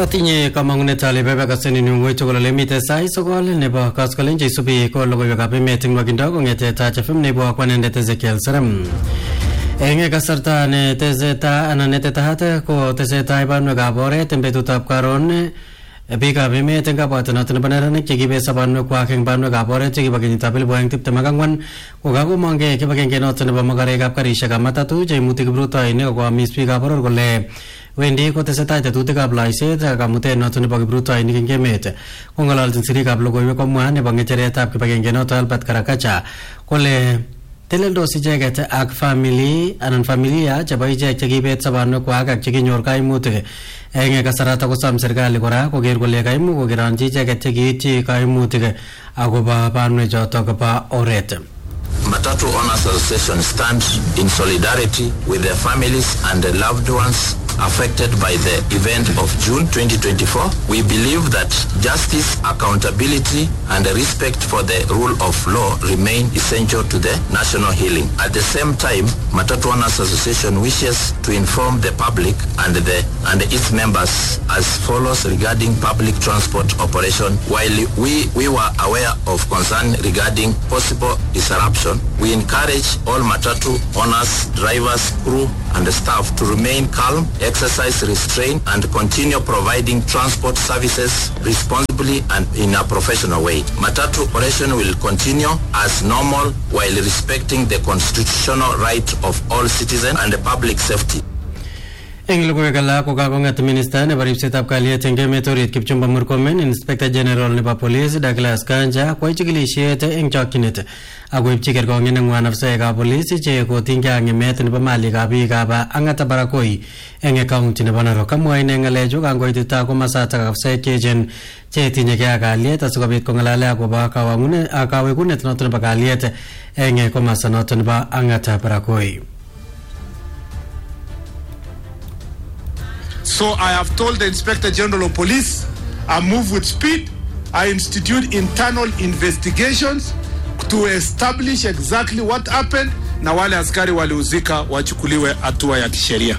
Atinye kamangunet ale bebe kaseni nyungoi tugul ole mite sai sokol nebo kaskolen jeisubi ko logoiwekab emet ing wakindo kongete Taach FM nebo kwanendet Ezekiel Serem. Enge kasarta ne teseta anan netetat ko teseta banwekab oret eng betutab karon biikab emet eng kabwatenet nebo neranik chekibe sabanwekwak eng banwekab oret chekibo kenyitab 2024 kokakomongkei kibagenge noto nebo magarekab karishekab matatu cheimuti kiprutoinik kokwamis biikab boror kole wendi kotesetai tetutikab loiset kamutet noto nebo kiprutoinik eng emet. Kong'ololjin sirikab logoiwek komwa nebo ng'echeretab kibagenge noto Albert Karakacha kole teleldos icheket ak familia chebo ichek chekibet sabanwekwak ak chekinyor kaimutik eng kasarata kosom serikali kora koker kole kaimuch kokeronji icheket chekiityi kaimutik akobo banwechotok bo oret. Matatu Owners Association stands in solidarity with the families and the loved ones affected by the event of June 2024. We believe that justice, accountability, and respect for the rule of law remain essential to the national healing. At the same time, Matatu Owners Association wishes to inform the public and its members as follows regarding public transport operation. While we were aware of concern regarding possible disruption, we encourage all Matatu owners, drivers, crew, and staff to remain calm, exercise restraint, and continue providing transport services responsibly and in a professional way. Matatu operation will continue as normal while respecting the constitutional right of all citizens and the public safety. Eng logoiwek alak ko kakong'et minister nebo ripsetab kalyet eng emet orit Kipchumba Murkomen, Inspector General nebo Police Douglas Kanja koyai chikilisiet eng chokchinet akoibchi kerkong'et neng'wan afisaekab police che kotinygei ak ng'emet nebo malikab biikab Ang'ata Barakoi eng county nebo Narok. Kamwa ine ng'alechu kangoitita komasatak afisaek cheechen chetinyegei ak kalyet asikobit kong'alale akobo kawekunet noto nebo kalyet eng komasta noto nebo Ang'ata Barakoi. So I have told the Inspector General of Police, I move with speed, I institute internal investigations to establish exactly what happened na wale askari walihusika wachukuliwe hatua ya kisheria.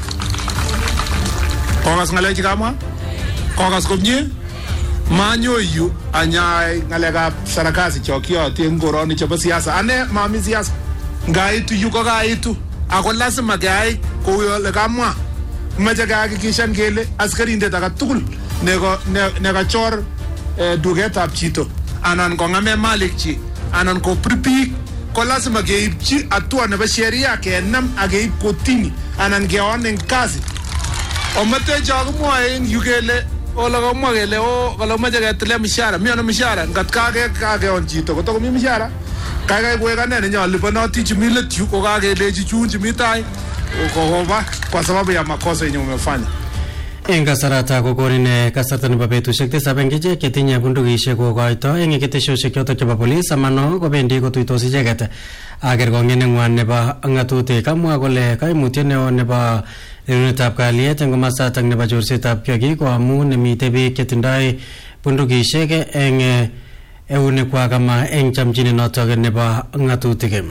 Kongas ngaleji kama? Kongas komnye? Manyo yu anyay ngalega sarakasi chokio ngoroni chapa siasa. Ane mami siasa. Ngaitu yu kagaitu. Ako lazima gai kuyo kama. Maja kahakikishan kele askarindet agetugul nekachor duketab chito anan kong'ame malikchi anan kopir biik ko lazima keibchi hatua nebo sheria kenam ak keib kotini anan keon eng kasi. Ometecho komwoe eng yu kele ole komwa kele kole moche ketile mishahara. Mi ano mishahara? Ngat kakeon chito kotokomi mishahara kaikai koek ane nenyoliponoti chumi let yu kokakelechi chun chumi tai kokoba kwa sababu ya makosa yenye umefanya. Eng kasarata kokorin kasarta nebo betusiek tisab eng ichek chetinye bundukisiek kokoito eng ketesiosiek chotok chebo polis amano kobendi kotuitos icheket ak kerkong'et neng'wan nebo ng'atutik. Kamwa kole kaimutiet neo nebo rerunetab kalyet eng komasatak nebo chorsetab kiagik ko amu nemite biik chetindoi bundukisiek eng eunekwak ama eng chamchinet notok nebo ng'atutik.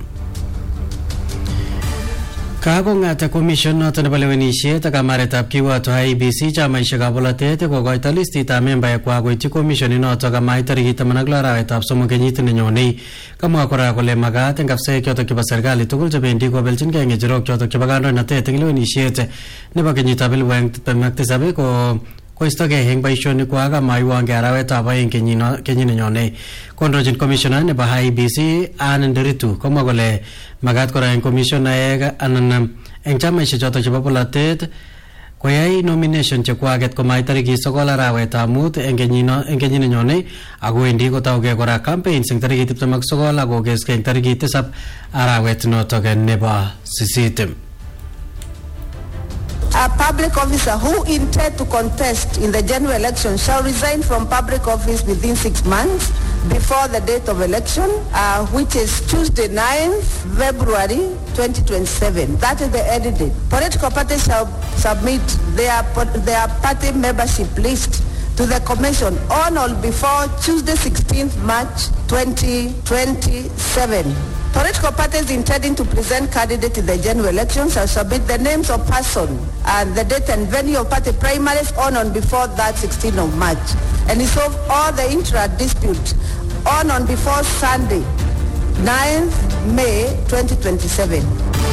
Kakong'at commission noto nebo lewenisiet ak amaretab kiwato IEBC chamaisiekab bolotet kokoito listitab membaekwak koityi commission inoto kamait tarikit 16 arawetab 3 kenyit nenyonei. Kamwa kora kole magat eng afisaek chotok chebo serikali tugul chebendi kobelchingei ng'echerok chotok chebo kandoinatet eng lewenisiet nebo kenyitab 2027 koistogei eng boisionikwak amaiwangei arawetab 2 kenyit nenyonei. Kondochin commissioner nebo IEBC Anne Nderitu komwa kole magat kora eng commissionaek anan eng chamaisiek chotok chebo bolotet koyai nomination chekwaket komait tarikit 9 arawetab 5 eng kenyit nenyonei akowendi kotaugei kora campaigns eng tarikit 29 akokeskei eng tarikit 7 arawet notok nebo 8. A public officer who intends to contest in the general election shall resign from public office within 6 months before the date of election, which is Tuesday 9th February 2027. That is the end date. Political parties shall submit their party membership list to the Commission on or before Tuesday 16th March 2027. Political parties intending to present candidates in the general elections shall submit the names of person and the date and venue of party primaries on before that 16th of March, and resolve all the intra-disputes on before Sunday, 9th May 2027.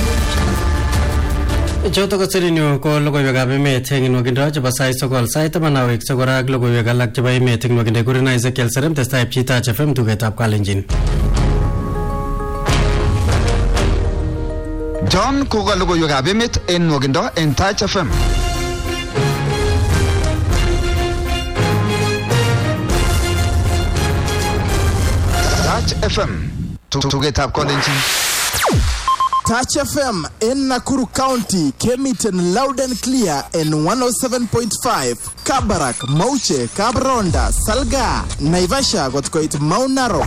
Choto ko sirinyo ko logoiwek ab emet eng nwakindo chebo sait sokol sait tamanawek sokorak logoiwek alak chebo emet eng nwakinde kurina Ezekiel Serem testai pchita FM tugetab Kalenjin. John koka logoiwek ab emet eng nwakindo eng Touch FM. Touch FM tugetab Kalenjin. Touch FM in Nakuru County came it in loud and clear in 107.5. Kabarak, Mauche, Kabronda, Salga, Naivasha got quite Mount Narok.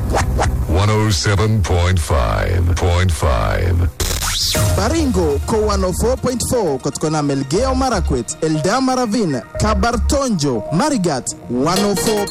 107.5. Baringo, Ko 104.4, Kotkona Melgeo Marakwet, Eldama Ravine, Kabartonjo, Marigat, 104.9.